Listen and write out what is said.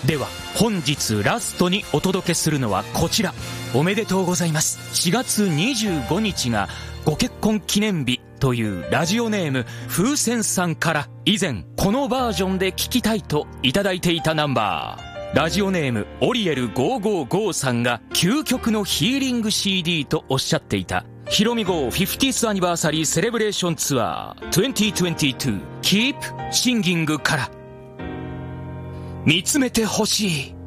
では本日ラストにお届けするのはこちら。おめでとうございます。4月25日がご結婚記念日というラジオネーム風船さんから以前このバージョンで聴きたいといただいていたナンバー。ラジオネームオリエル555さんが究極のヒーリング CD とおっしゃっていたヒロミ号 50th アニバーサリーセレブレーションツアー2022 Keep Singing から見つめてほしい。